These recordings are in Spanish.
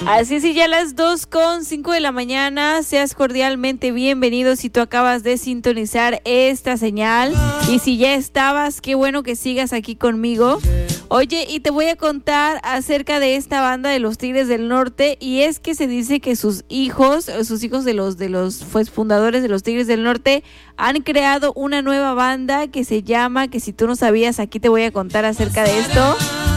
Así es, y ya a las 2:05 de la mañana, seas cordialmente bienvenido si tú acabas de sintonizar esta señal. Y si ya estabas, qué bueno que sigas aquí conmigo. Oye, y te voy a contar acerca de esta banda de los Tigres del Norte, y es que se dice que sus hijos de los pues, fundadores de los Tigres del Norte han creado una nueva banda que se llama, que si tú no sabías, aquí te voy a contar acerca de esto.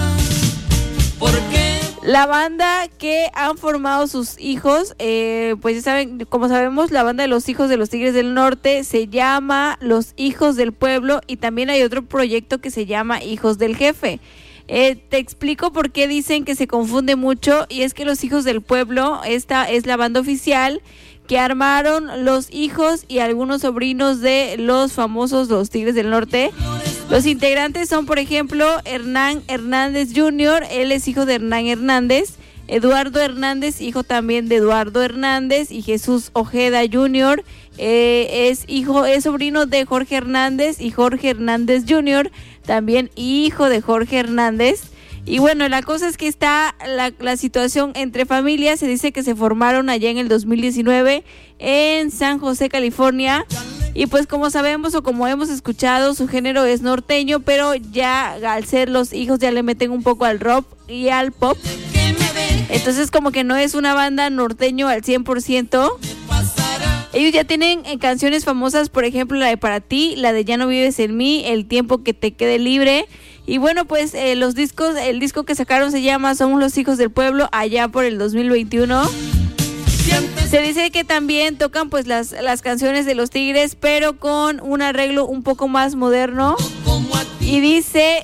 La banda que han formado sus hijos, pues ya saben, como sabemos, la banda de los hijos de los Tigres del Norte se llama Los Hijos del Pueblo, y también hay otro proyecto que se llama Hijos del Jefe. Te explico por qué dicen que se confunde mucho, y es que Los Hijos del Pueblo, esta es la banda oficial que armaron los hijos y algunos sobrinos de los famosos Los Tigres del Norte. Los integrantes son, por ejemplo, Hernán Hernández Jr., él es hijo de Hernán Hernández, Eduardo Hernández, hijo también de Eduardo Hernández, y Jesús Ojeda Jr., es sobrino de Jorge Hernández, y Jorge Hernández Jr., también hijo de Jorge Hernández. Y bueno, la cosa es que está la situación entre familias. Se dice que se formaron allá en el 2019 en San José, California. Y pues como sabemos o como hemos escuchado, su género es norteño, pero ya al ser los hijos ya le meten un poco al rock y al pop. Entonces como que no es una banda norteño al 100%. Ellos ya tienen canciones famosas, por ejemplo la de Para Ti, la de Ya no vives en mí, El tiempo que te quede libre. Y bueno, pues el disco que sacaron se llama Somos los Hijos del Pueblo, allá por el 2021. Se dice que también tocan pues las canciones de los Tigres, pero con un arreglo un poco más moderno. Y dice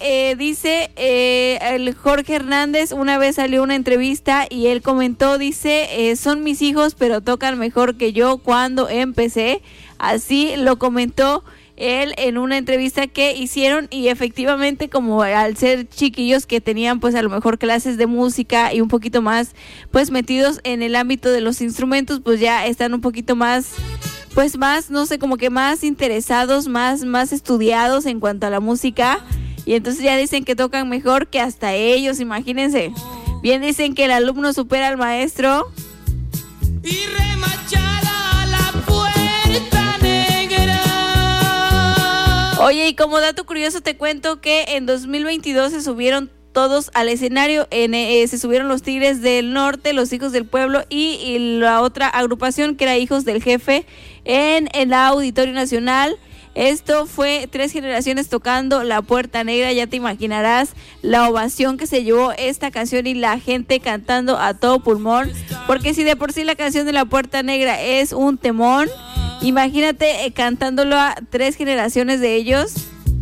el Jorge Hernández, una vez salió una entrevista y él comentó, dice, son mis hijos, pero tocan mejor que yo cuando empecé. Así lo comentó él en una entrevista que hicieron, y efectivamente, como al ser chiquillos que tenían pues a lo mejor clases de música y un poquito más pues metidos en el ámbito de los instrumentos, pues ya están un poquito más, pues más, no sé, como que más interesados, más estudiados en cuanto a la música, y entonces ya dicen que tocan mejor que hasta ellos, imagínense. Bien dicen que el alumno supera al maestro. Y remachada la puerta negra. Oye, y como dato curioso te cuento que en 2022 se subieron todos al escenario, se subieron los Tigres del Norte, los Hijos del Pueblo y la otra agrupación que era Hijos del Jefe en el Auditorio Nacional. Esto fue 3 generaciones tocando La Puerta Negra. Ya te imaginarás la ovación que se llevó esta canción y la gente cantando a todo pulmón, porque si de por sí la canción de La Puerta Negra es un temón, imagínate cantándolo a 3 generaciones de ellos.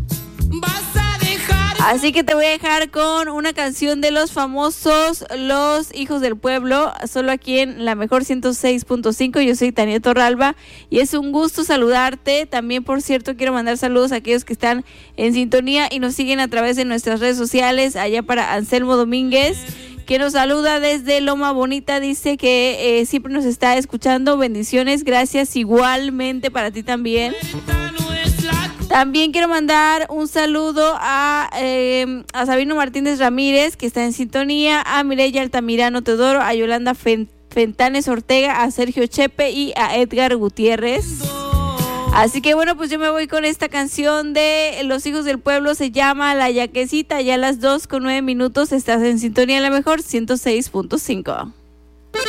Así que te voy a dejar con una canción de los famosos Los Hijos del Pueblo, solo aquí en la mejor 106.5. Yo soy Tania Torralba y es un gusto saludarte. También, por cierto, quiero mandar saludos a aquellos que están en sintonía y nos siguen a través de nuestras redes sociales. Allá para Anselmo Domínguez, que nos saluda desde Loma Bonita, dice que siempre nos está escuchando. Bendiciones, gracias, igualmente para ti también. También quiero mandar un saludo a Sabino Martínez Ramírez, que está en sintonía, a Mireya Altamirano Teodoro, a Yolanda Fentanes Ortega, a Sergio Chepe y a Edgar Gutiérrez. Así que bueno, pues yo me voy con esta canción de Los Hijos del Pueblo, se llama La Yaquecita. Ya a las 2:09 estás en sintonía, la mejor 106.5.